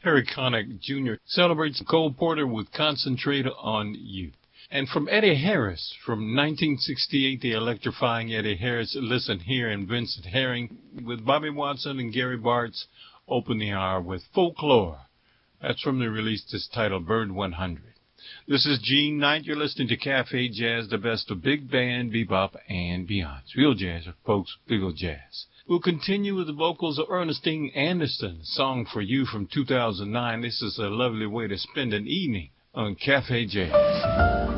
Harry Connick Jr. celebrates Cole Porter with Concentrate on You. And from Eddie Harris, from 1968, the electrifying Eddie Harris, Listen Here, and Vincent Herring, with Bobby Watson and Gary Bartz, open the hour with Folklore. That's from the release that's titled Bird 100. This is Gene Knight. You're listening to Cafe Jazz, the best of big band, bebop, and beyond. It's real jazz, folks, big old jazz. We'll continue with the vocals of Ernestine Anderson, Song for You from 2009. This is a lovely way to spend an evening on Cafe Jazz.